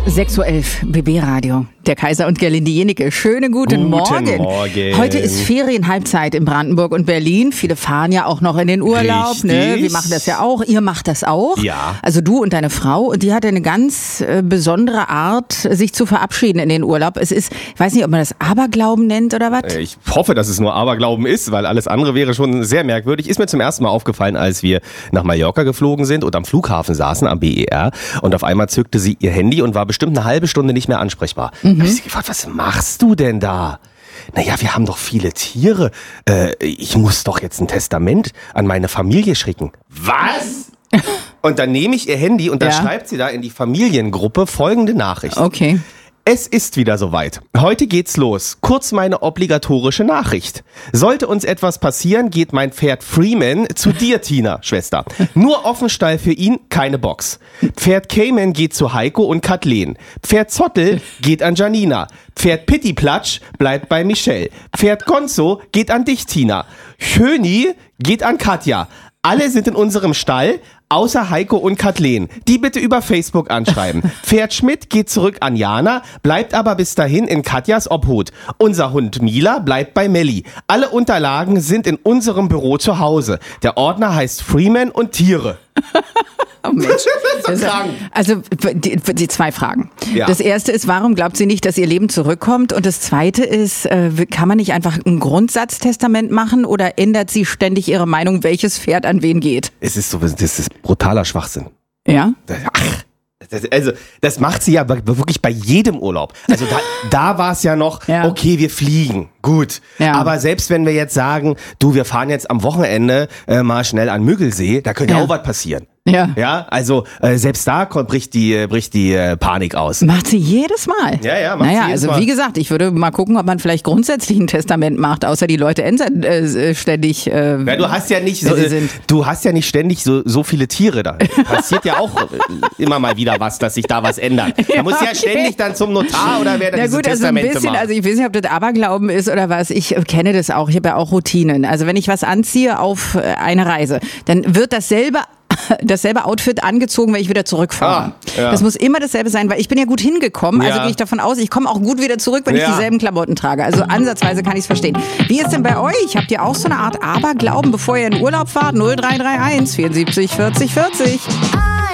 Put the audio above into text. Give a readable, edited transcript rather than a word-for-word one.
6.11 Uhr, BB Radio. Der Kaiser und Gerlinde Jennecke. Schönen guten Morgen. Heute ist Ferienhalbzeit in Brandenburg und Berlin. Viele fahren ja auch noch in den Urlaub. Ne? Wir machen das ja auch. Ihr macht das auch. Ja. Also du und deine Frau. Und die hat eine ganz besondere Art, sich zu verabschieden in den Urlaub. Es ist, ich weiß nicht, ob man das Aberglauben nennt oder was? Ich hoffe, dass es nur Aberglauben ist, weil alles andere wäre schon sehr merkwürdig. Ist mir zum ersten Mal aufgefallen, als wir nach Mallorca geflogen sind und am Flughafen saßen, am BER. Und auf einmal zückte sie ihr Handy und war bestimmt eine halbe Stunde nicht mehr ansprechbar. Hab ich sie gefragt, was machst du denn da? Naja, wir haben doch viele Tiere. Ich muss doch jetzt ein Testament an meine Familie schicken. Was? Und dann nehme ich ihr Handy und dann schreibt sie da in die Familiengruppe folgende Nachricht. Okay. Es ist wieder soweit. Heute geht's los. Kurz meine obligatorische Nachricht. Sollte uns etwas passieren, geht mein Pferd Freeman zu dir, Tina, Schwester. Nur Offenstall für ihn, keine Box. Pferd Cayman geht zu Heiko und Kathleen. Pferd Zottel geht an Janina. Pferd Pittiplatsch bleibt bei Michelle. Pferd Gonzo geht an dich, Tina. Schöni geht an Katja. Alle sind in unserem Stall, außer Heiko und Kathleen. Die bitte über Facebook anschreiben. Pferd Schmidt geht zurück an Jana, bleibt aber bis dahin in Katjas Obhut. Unser Hund Mila bleibt bei Melli. Alle Unterlagen sind in unserem Büro zu Hause. Der Ordner heißt Freeman und Tiere. Oh Mensch. Also die zwei Fragen. Ja. Das erste ist, warum glaubt sie nicht, dass ihr Leben zurückkommt? Und das zweite ist, kann man nicht einfach ein Grundsatztestament machen oder ändert sie ständig ihre Meinung, welches Pferd an wen geht? Das ist brutaler Schwachsinn. Ja? Das macht sie ja wirklich bei jedem Urlaub. Also da war es ja noch, okay, wir fliegen, gut. Ja. Aber selbst wenn wir jetzt sagen, du, wir fahren jetzt am Wochenende mal schnell an Müggelsee, da könnte ja auch was passieren. Ja. Ja, also selbst da bricht die Panik aus. Macht sie jedes Mal. Ja, macht sie jedes also Mal. Wie gesagt, ich würde mal gucken, ob man vielleicht grundsätzlich ein Testament macht, außer die Leute ändern ständig. Ja, du hast ja nicht ständig so viele Tiere da. Passiert ja auch immer mal wieder was, dass sich da was ändert. Da muss ja ständig dann zum Notar oder wer dann diese Testamente macht. Also ich weiß nicht, ob das Aberglauben ist oder was. Ich kenne das auch. Ich habe ja auch Routinen. Also wenn ich was anziehe auf eine Reise, dann wird dasselbe Outfit angezogen, wenn ich wieder zurückfahre. Ja. Das muss immer dasselbe sein, weil ich bin ja gut hingekommen, also gehe ich davon aus, ich komme auch gut wieder zurück, wenn ich dieselben Klamotten trage. Also ansatzweise kann ich es verstehen. Wie ist denn bei euch? Habt ihr auch so eine Art Aberglauben, bevor ihr in Urlaub fahrt? 0331 74 40 40.